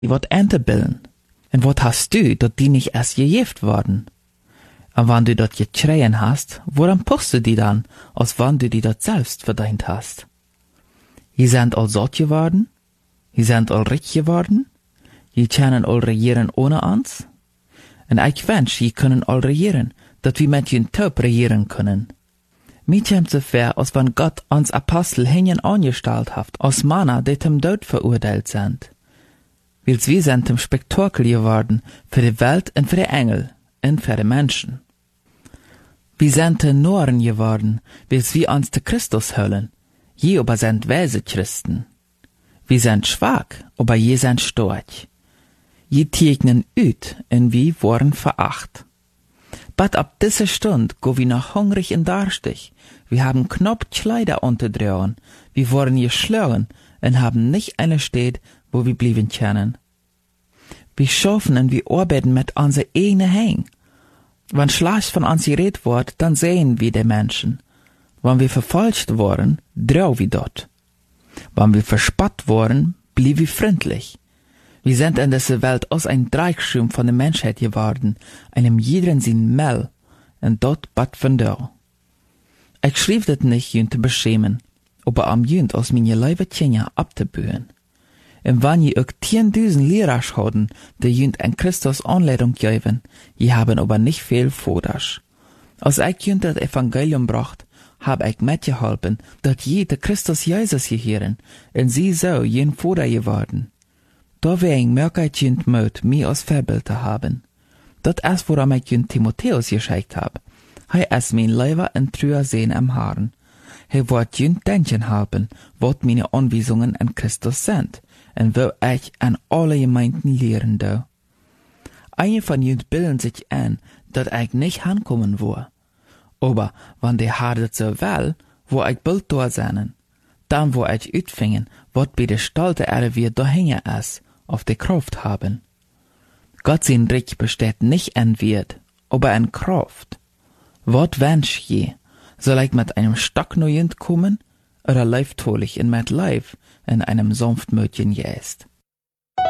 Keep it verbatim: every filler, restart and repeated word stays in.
wat ente billen. En wat hast du, dat die nicht erst gejift worden? Und wann du dat getreien hast, woran puchst du die dann, als wann du die dat selbst verdient hast? Je sind all zot geworden, je sind all rich geworden, je können all regieren ohne uns. En ich wünsch, je können all regieren, dat wir mit jen Taub regieren können. Mir kommt so ver, als wenn Gott uns Apostel hingen angestellt hat, als Männer, die zum Tod verurteilt sind. Weil wir sind zum Spektakel geworden, für die Welt und für die Engel und für die Menschen. Wir sind die Noren geworden, weil wir uns zu Christus hüllen. Je aber sind weise Christen. Wir sind schwach, aber je sind stark. Je tegnen ut, und wir worden veracht. But ab dieser Stunde go wir noch hungrig und darstig. Wir haben knapp Kleider unterdrehen. Wir wurden geschlagen und haben nicht eine Stadt, wo wir blieben können. Wir schaffen und wir arbeiten mit unser eigenen Händen. Wenn schlecht von uns geredet wird, dann sehen wir die Menschen. Wenn wir verfolgt worden, drehen wir dort. Wenn wir verspott worden, blieben wir freundlich. Wir sind in dieser Welt aus ein Dreischum von der Menschheit geworden, einem jeden sin Mel, und dort bat von da. Ich schrieb das nicht, jünt zu beschämen, aber am jünt aus meine Leibe Tjenja abzubühen. Und wenn je auch zehntausend Lehrer schauten, die jünt an Christus Anleitung geben, je haben aber nicht viel Fodasch. Als ich jünt das Evangelium bracht, hab ich mitgeholfen, dass jede Christus Jesus gehören, und sie so jen Foder geworden. Da wär ich möglich jünt möt, mir als Vorbild zu haben. Das ist, woran ich jünt Timotheus geschickt hab. Hei ist mein Leiber und trüher Sehen am Haaren. Hei wird jünt denken haben, wat meine Anweisungen an Christus sind, und wo ich an alle Gemeinden lehren do. Einige von jünt bilden sich ein, dass ich nicht hankommen wo. Aber, wenn die Haare so will, wo ich Bild da seinen, dann wo ich utfingen, wat bei der Stalte Erde wir da hängen ist, auf die Kraft haben. Gott sein Reich besteht nicht an Wert, aber an Kraft. Wat wünsch je? Soll ich mit einem Stock neuend kommen, oder leif tolich in mit Leib in einem sanftmütigen Geist?